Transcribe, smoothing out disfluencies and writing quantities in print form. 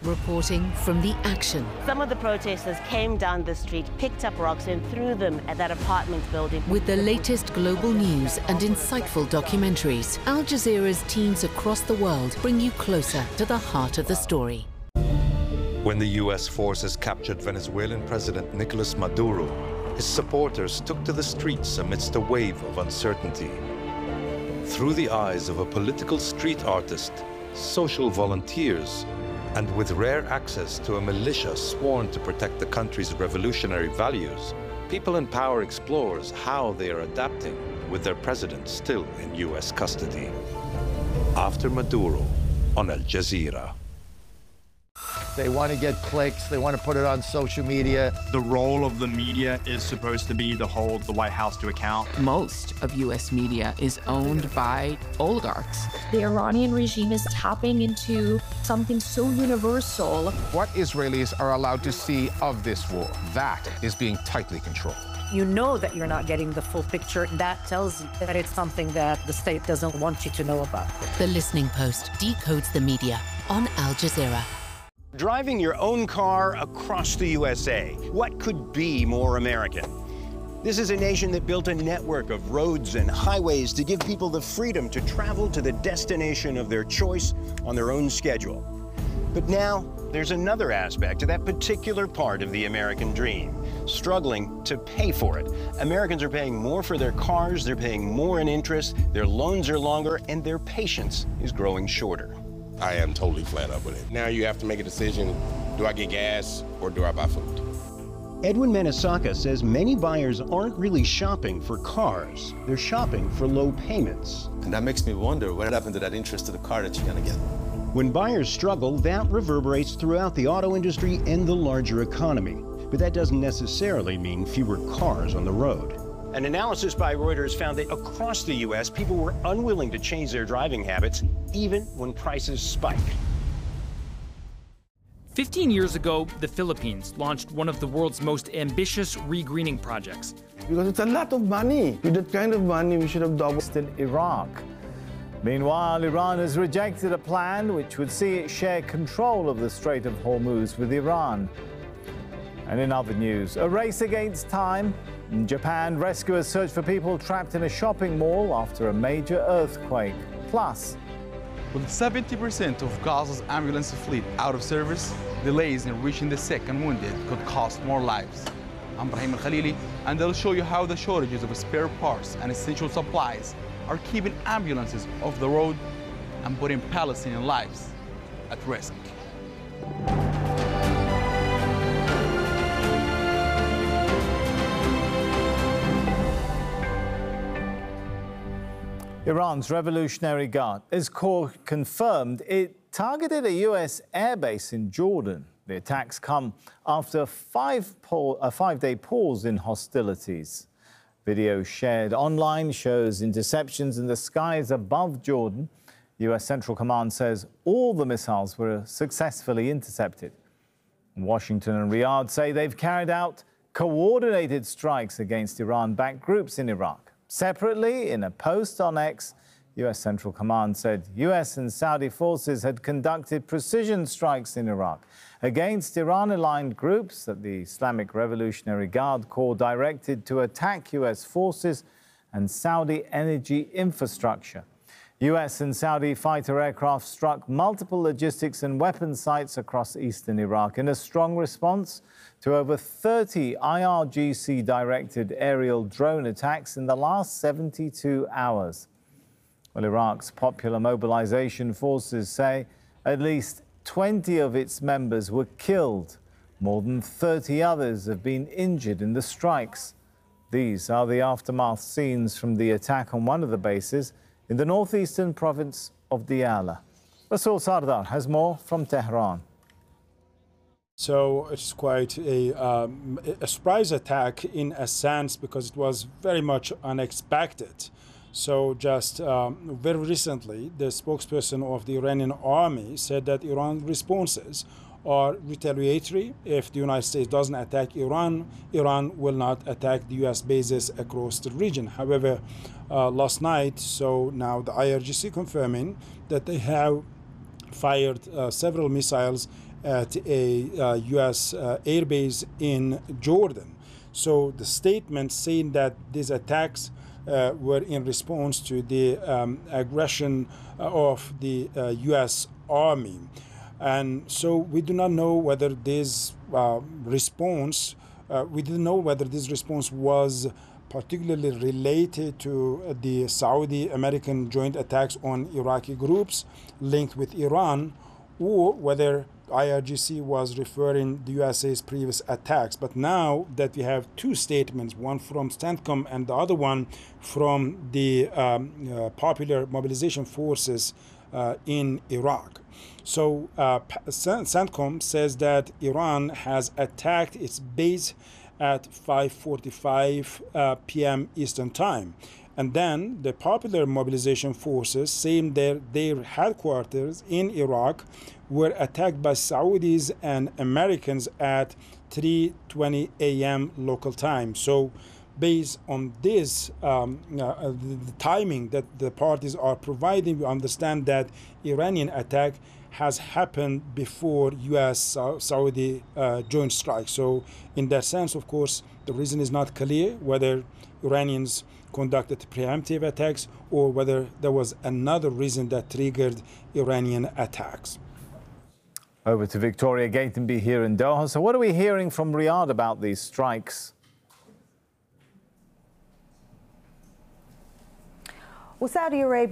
Reporting from the action. Some of the protesters came down the street, picked up rocks and threw them at that apartment building. With the latest global news and insightful documentaries, Al Jazeera's teams across the world bring you closer to the heart of the story. When the U.S. forces captured Venezuelan President Nicolas Maduro, his supporters took to the streets amidst a wave of uncertainty. Through the eyes of a political street artist, social volunteers, and with rare access to a militia sworn to protect the country's revolutionary values, People in Power explores how they are adapting with their president still in U.S. custody. After Maduro on Al Jazeera. They want to get clicks. They want to put it on social media. The role of the media is supposed to be to hold the White House to account. Most of U.S. media is owned by oligarchs. The Iranian regime is tapping into something so universal. What Israelis are allowed to see of this war, that is being tightly controlled. You know that you're not getting the full picture. That tells you that it's something that the state doesn't want you to know about. The Listening Post decodes the media on Al Jazeera. Driving your own car across the USA. What could be more American? This is a nation that built a network of roads and highways to give people the freedom to travel to the destination of their choice on their own schedule. But now, there's another aspect to that particular part of the American dream, struggling to pay for it. Americans are paying more for their cars, they're paying more in interest, their loans are longer, and their patience is growing shorter. I am totally flat up with it. Now you have to make a decision, do I get gas or do I buy food? Edwin Menesaka says many buyers aren't really shopping for cars, they're shopping for low payments. And that makes me wonder what happened to that interest to the car that you're gonna get. When buyers struggle, that reverberates throughout the auto industry and the larger economy. But that doesn't necessarily mean fewer cars on the road. An analysis by Reuters found that across the U.S., people were unwilling to change their driving habits, even when prices spike. 15 years ago, the Philippines launched one of the world's most ambitious regreening projects. Because it's a lot of money. With that kind of money, we should have doubled in Iraq. Meanwhile, Iran has rejected a plan which would see it share control of the Strait of Hormuz with Iran. And in other news, a race against time. In Japan, rescuers search for people trapped in a shopping mall after a major earthquake. Plus, with 70% of Gaza's ambulance fleet out of service, delays in reaching the sick and wounded could cost more lives. I'm Brahim Al-Khalili, and I'll show you how the shortages of spare parts and essential supplies are keeping ambulances off the road and putting Palestinian lives at risk. Iran's Revolutionary Guard has confirmed it targeted a U.S. airbase in Jordan. The attacks come after a five-day pause in hostilities. Video shared online shows interceptions in the skies above Jordan. U.S. Central Command says all the missiles were successfully intercepted. Washington and Riyadh say they've carried out coordinated strikes against Iran-backed groups in Iraq. Separately, in a post on X, U.S. Central Command said U.S. and Saudi forces had conducted precision strikes in Iraq against Iran-aligned groups that the Islamic Revolutionary Guard Corps directed to attack U.S. forces and Saudi energy infrastructure. U.S. and Saudi fighter aircraft struck multiple logistics and weapons sites across eastern Iraq in a strong response to over 30 IRGC-directed aerial drone attacks in the last 72 hours. Well, Iraq's Popular Mobilization Forces say at least 20 of its members were killed. More than 30 others have been injured in the strikes. These are the aftermath scenes from the attack on one of the bases in the northeastern province of Diyala. Rasul Sardar has more from Tehran. So it's quite a surprise attack in a sense because it was very much unexpected. So just very recently, the spokesperson of the Iranian army said that Iran's responses are retaliatory. If the United States doesn't attack Iran, Iran will not attack the U.S. bases across the region. However, last night, so now the IRGC confirming that they have fired several missiles at a U.S. airbase in Jordan. So the statement saying that these attacks were in response to the aggression of the U.S. Army. And so we do not know whether this response was particularly related to the Saudi-American joint attacks on Iraqi groups linked with Iran, or whether IRGC was referring to the USA's previous attacks. But now that we have two statements, one from CENTCOM and the other one from the Popular Mobilization Forces in Iraq. So CENTCOM says that Iran has attacked its base at 5:45 p.m. Eastern Time. And then the Popular Mobilization Forces saying their headquarters in Iraq were attacked by Saudis and Americans at 3:20 a.m. local time. So based on this, the timing that the parties are providing, we understand that Iranian attack has happened before U.S.-Saudi joint strike. So in that sense, of course, the reason is not clear whether Iranians conducted preemptive attacks or whether there was another reason that triggered Iranian attacks. Over to Victoria Gatenby here in Doha. So what are we hearing from Riyadh about these strikes? Well, Saudi Arabia